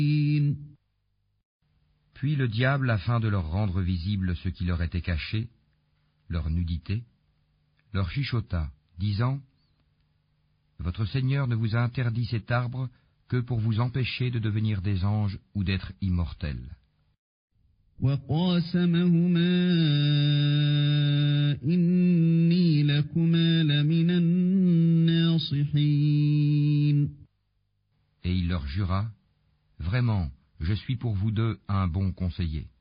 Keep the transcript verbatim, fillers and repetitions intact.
Puis le diable, afin de leur rendre visible ce qui leur était caché, leur nudité, leur chuchota, disant: Votre Seigneur ne vous a interdit cet arbre que pour vous empêcher de devenir des anges ou d'être immortels. وقاسمهما إني لكما لمن الناصحين. Et il leur jura: Vraiment, je suis pour vous deux un bon conseiller.